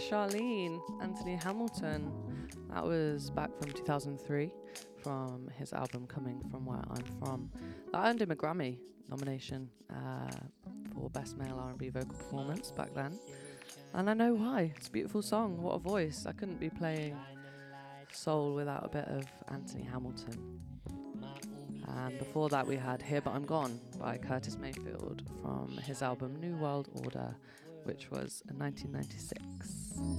Charlene, Anthony Hamilton. That was back from 2003 from his album Coming From Where I'm From. That earned him a Grammy nomination for Best Male R&B Vocal Performance back then. And I know why. It's a beautiful song. What a voice. I couldn't be playing soul without a bit of Anthony Hamilton. And before that we had Here But I'm Gone by Curtis Mayfield from his album New World Order, which was in 1996.